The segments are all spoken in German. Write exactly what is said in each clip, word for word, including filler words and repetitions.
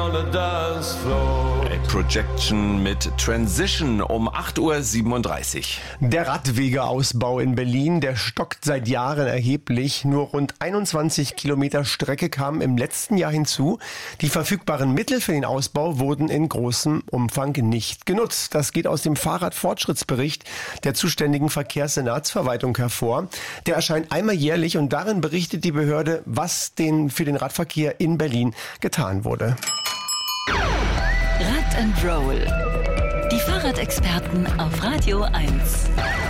on the dance floor. A Projection mit Transition um acht Uhr siebenunddreißig. Der Radwegeausbau in Berlin, der stockt seit Jahren erheblich. Nur rund einundzwanzig Kilometer Strecke kamen im letzten Jahr hinzu. Die verfügbaren Mittel für den Ausbau wurden in großem Umfang nicht genutzt. Das geht aus dem Fahrradfortschrittsbericht der zuständigen Verkehrssenatsverwaltung hervor. Der erscheint einmal jährlich und darin berichtet die Behörde, was den, für den Radverkehr in Berlin getan wurde. Rad and Roll. Die Fahrradexperten auf Radio eins.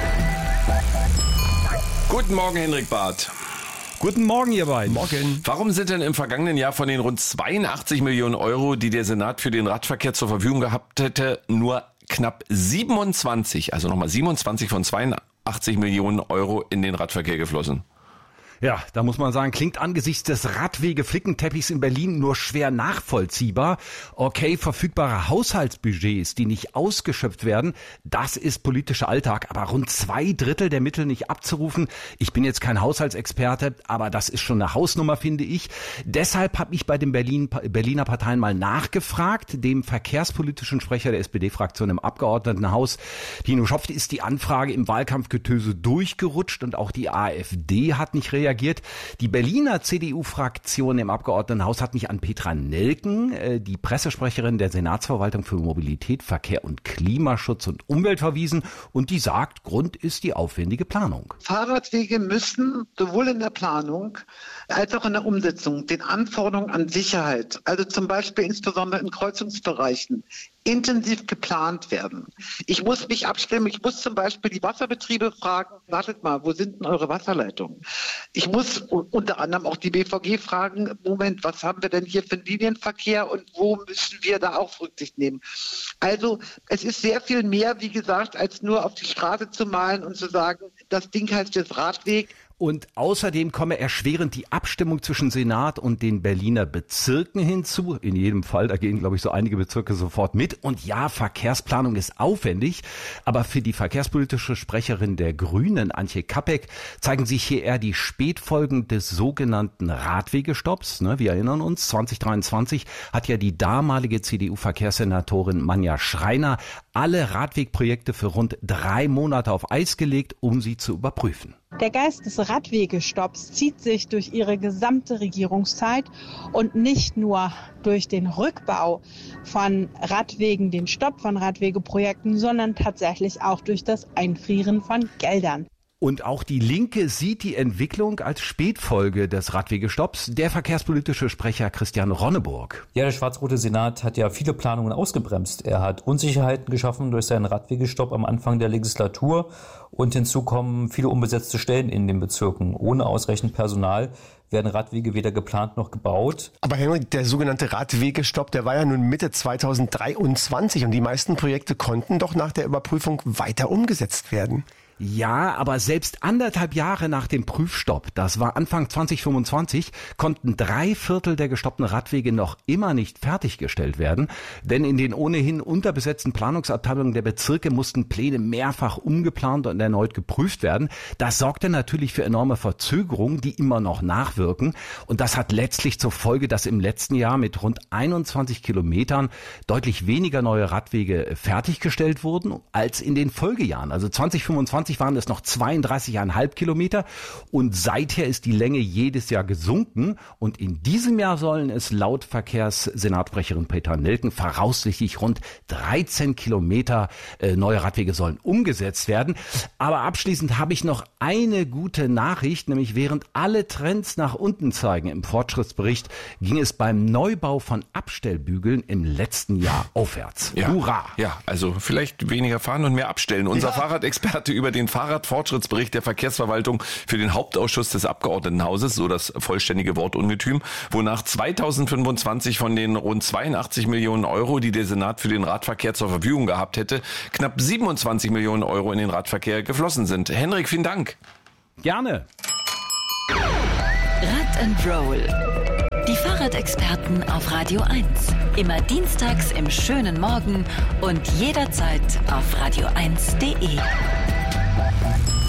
Guten Morgen, Henrik Barth. Guten Morgen, ihr beiden. Morgen. Warum sind denn im vergangenen Jahr von den rund zweiundachtzig Millionen Euro, die der Senat für den Radverkehr zur Verfügung gehabt hätte, nur knapp siebenundzwanzig, also nochmal siebenundzwanzig von zweiundachtzig Millionen Euro in den Radverkehr geflossen? Ja, da muss man sagen, klingt angesichts des Radwege-Flickenteppichs in Berlin nur schwer nachvollziehbar. Okay, verfügbare Haushaltsbudgets, die nicht ausgeschöpft werden, das ist politischer Alltag. Aber rund zwei Drittel der Mittel nicht abzurufen, ich bin jetzt kein Haushaltsexperte, aber das ist schon eine Hausnummer, finde ich. Deshalb habe ich bei den Berlin, Berliner Parteien mal nachgefragt. Dem verkehrspolitischen Sprecher der S P D-Fraktion im Abgeordnetenhaus, Tino Schopf, ist die Anfrage im Wahlkampfgetöse durchgerutscht und auch die AfD hat nicht reagiert. Die Berliner C D U-Fraktion im Abgeordnetenhaus hat mich an Petra Nelken, die Pressesprecherin der Senatsverwaltung für Mobilität, Verkehr und Klimaschutz und Umwelt, verwiesen und die sagt, Grund ist die aufwendige Planung. Fahrradwege müssen sowohl in der Planung als auch in der Umsetzung den Anforderungen an Sicherheit, also zum Beispiel insbesondere in Kreuzungsbereichen, intensiv geplant werden. Ich muss mich abstimmen, ich muss zum Beispiel die Wasserbetriebe fragen, wartet mal, wo sind denn eure Wasserleitungen? Ich muss unter anderem auch die B V G fragen, Moment, was haben wir denn hier für einen Linienverkehr und wo müssen wir da auch Rücksicht nehmen? Also es ist sehr viel mehr, wie gesagt, als nur auf die Straße zu malen und zu sagen, das Ding heißt jetzt Radweg. Und außerdem komme erschwerend die Abstimmung zwischen Senat und den Berliner Bezirken hinzu. In jedem Fall, da gehen, glaube ich, so einige Bezirke sofort mit. Und ja, Verkehrsplanung ist aufwendig. Aber für die verkehrspolitische Sprecherin der Grünen, Antje Kappeck, zeigen sich hier eher die Spätfolgen des sogenannten Radwegestopps. Ne, wir erinnern uns, zwanzig dreiundzwanzig hat ja die damalige C D U-Verkehrssenatorin Manja Schreiner alle Radwegprojekte für rund drei Monate auf Eis gelegt, um sie zu überprüfen. Der Geist des Radwegestopps zieht sich durch ihre gesamte Regierungszeit und nicht nur durch den Rückbau von Radwegen, den Stopp von Radwegeprojekten, sondern tatsächlich auch durch das Einfrieren von Geldern. Und auch die Linke sieht die Entwicklung als Spätfolge des Radwegestopps. Der verkehrspolitische Sprecher Christian Ronneburg. Ja, der schwarz-rote Senat hat ja viele Planungen ausgebremst. Er hat Unsicherheiten geschaffen durch seinen Radwegestopp am Anfang der Legislatur. Und hinzu kommen viele unbesetzte Stellen in den Bezirken. Ohne ausreichend Personal werden Radwege weder geplant noch gebaut. Aber Henrik, der sogenannte Radwegestopp, der war ja nun Mitte zweitausenddreiundzwanzig und die meisten Projekte konnten doch nach der Überprüfung weiter umgesetzt werden. Ja, aber selbst anderthalb Jahre nach dem Prüfstopp, das war Anfang zwanzig fünfundzwanzig, konnten drei Viertel der gestoppten Radwege noch immer nicht fertiggestellt werden. Denn in den ohnehin unterbesetzten Planungsabteilungen der Bezirke mussten Pläne mehrfach umgeplant und erneut geprüft werden. Das sorgte natürlich für enorme Verzögerungen, die immer noch nachwirken. Und das hat letztlich zur Folge, dass im letzten Jahr mit rund einundzwanzig Kilometern deutlich weniger neue Radwege fertiggestellt wurden als in den Folgejahren. Also zwanzig fünfundzwanzig waren es noch zweiunddreißig Komma fünf Kilometer und seither ist die Länge jedes Jahr gesunken und in diesem Jahr sollen es laut Verkehrssenatsprecherin Petra Nelken voraussichtlich rund dreizehn Kilometer äh, neue Radwege sollen umgesetzt werden. Aber abschließend habe ich noch eine gute Nachricht, nämlich während alle Trends nach unten zeigen im Fortschrittsbericht, ging es beim Neubau von Abstellbügeln im letzten Jahr aufwärts. Ja, Hurra! Ja, also vielleicht weniger fahren und mehr abstellen. Unser Ja. Fahrradexperte über den Fahrradfortschrittsbericht der Verkehrsverwaltung für den Hauptausschuss des Abgeordnetenhauses, so das vollständige Wortungetüm, wonach zweitausendfünfundzwanzig von den rund zweiundachtzig Millionen Euro, die der Senat für den Radverkehr zur Verfügung gehabt hätte, knapp siebenundzwanzig Millionen Euro in den Radverkehr geflossen sind. Henrik, vielen Dank. Gerne! Rad and Roll. Die Fahrradexperten auf Radio eins. Immer dienstags im schönen Morgen und jederzeit auf radio eins punkt de.